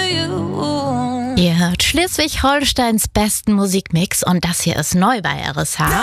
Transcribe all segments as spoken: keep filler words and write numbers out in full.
you. Ihr hört Schleswig-Holsteins besten Musikmix und das hier ist neu bei R S H.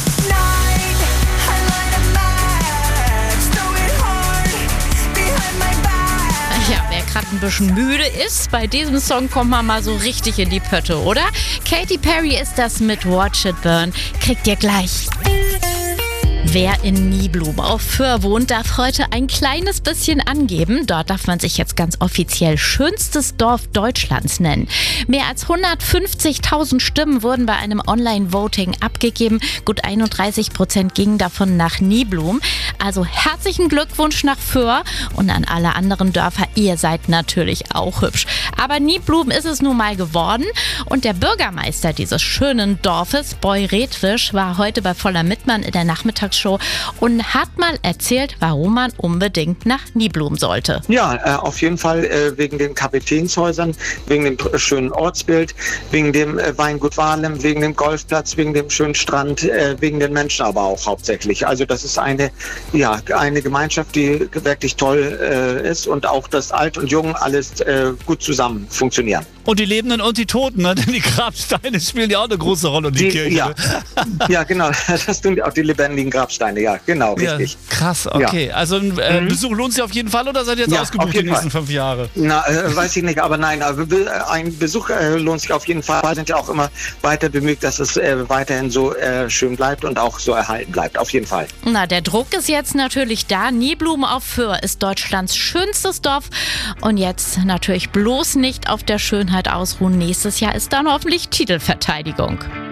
Ja, wer gerade ein bisschen müde ist, bei diesem Song kommt man mal so richtig in die Pötte, oder? Katy Perry ist das mit Watch It Burn. Kriegt ihr gleich. Wer in Niblum auf Föhr wohnt, darf heute ein kleines bisschen angeben. Dort darf man sich jetzt ganz offiziell schönstes Dorf Deutschlands nennen. Mehr als hundertfünfzigtausend Stimmen wurden bei einem Online-Voting abgegeben. Gut einunddreißig Prozent gingen davon nach Niblum. Also herzlichen Glückwunsch nach Föhr und an alle anderen Dörfer. Ihr seid natürlich auch hübsch. Aber Niblum ist es nun mal geworden. Und der Bürgermeister dieses schönen Dorfes, Boy Redwisch, war heute bei Voller Mittmann in der Nachmittagsshow und hat mal erzählt, warum man unbedingt nach Niblum sollte. Ja, äh, auf jeden Fall äh, wegen den Kapitänshäusern, wegen dem äh, schönen Ortsbild, wegen dem äh, Weingut Wahlem, wegen dem Golfplatz, wegen dem schönen Strand, äh, wegen den Menschen aber auch hauptsächlich. Also das ist eine, ja, eine Gemeinschaft, die wirklich toll äh, ist und auch das Alt und Jung alles äh, gut zusammen funktionieren. Und die Lebenden und die Toten, ne? Denn die Grabsteine spielen ja auch eine große Rolle und die, die Kirche. Ja. Ja, genau, das tun auch die lebendigen Grabsteine, ja, genau, richtig. Ja, krass, okay. Ja. Also ein äh, mhm. Besuch lohnt sich auf jeden Fall oder seid ihr jetzt ja, ausgebucht die nächsten Fall. fünf Jahre? Na, äh, weiß ich nicht, aber nein, aber ein Besuch äh, lohnt sich auf jeden Fall. Wir sind ja auch immer weiter bemüht, dass es äh, weiterhin so äh, schön bleibt und auch so erhalten bleibt, auf jeden Fall. Na, der Druck ist jetzt natürlich da. Niblum auf Föhr ist Deutschlands schönstes Dorf und jetzt natürlich bloß nicht auf der Schönheit ausruhen. Nächstes Jahr ist dann hoffentlich Titelverteidigung.